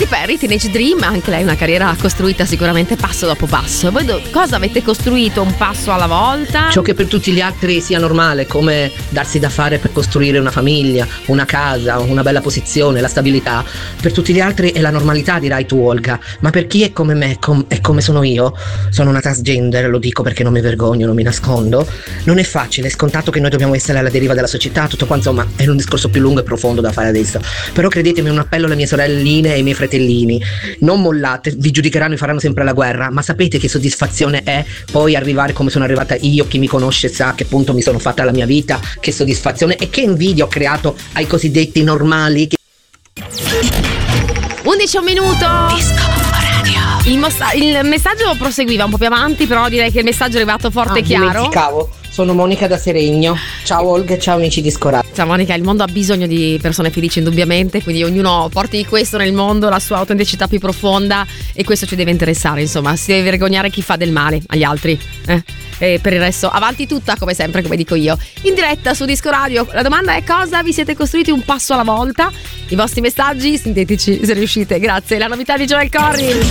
Perry, Teenage Dream, anche lei una carriera costruita sicuramente passo dopo passo. Voi cosa avete costruito un passo alla volta? Ciò che per tutti gli altri sia normale, come darsi da fare per costruire una famiglia, una casa, una bella posizione, la stabilità, per tutti gli altri è la normalità, dirai tu Olga, ma per chi è come me e come sono io, sono una transgender, lo dico perché non mi vergogno, non mi nascondo, non è facile, è scontato che noi dobbiamo essere alla deriva della società, tutto qua insomma è un discorso più lungo e profondo da fare adesso, però credetemi, un appello alle mie sorelline e ai miei fratellini: non mollate, vi giudicheranno e faranno sempre la guerra, ma sapete che soddisfazione è poi arrivare come sono arrivata io? Chi mi conosce sa che punto mi sono fatta la mia vita, che soddisfazione e che invidia ho creato ai cosiddetti normali. 11 minuto. Il messaggio proseguiva un po' più avanti, però direi che il messaggio è arrivato forte e chiaro. Dimenticavo. Sono Monica da Seregno. Ciao Olga e ciao amici di Scoradio. Ciao Monica, il mondo ha bisogno di persone felici indubbiamente, quindi ognuno porti questo nel mondo, la sua autenticità più profonda, e questo ci deve interessare, insomma, si deve vergognare chi fa del male agli altri. E per il resto avanti tutta, come sempre, come dico io. In diretta su Disco Radio, la domanda è: cosa vi siete costruiti un passo alla volta? I vostri messaggi sintetici, se riuscite, grazie. La novità di Joel Corry.